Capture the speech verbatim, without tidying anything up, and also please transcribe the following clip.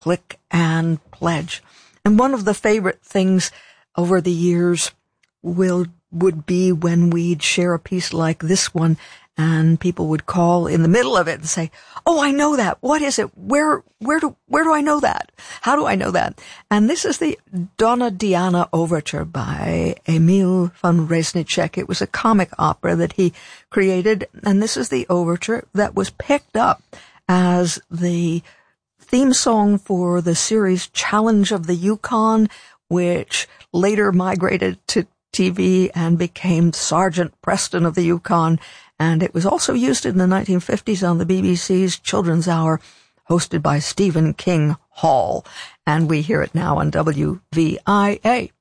Click and Pledge. And one of the favorite things over the years will would be when we'd share a piece like this one, and people would call in the middle of it and say, "Oh, I know that. What is it? Where, where do, where do I know that? How do I know that?" And this is the Donna Diana Overture by Emil von Reznicek. It was a comic opera that he created, and this is the overture that was picked up as the theme song for the series Challenge of the Yukon, which later migrated to T V and became Sergeant Preston of the Yukon. And it was also used in the nineteen fifties on the B B C's Children's Hour, hosted by Stephen King Hall. And we hear it now on W V I A.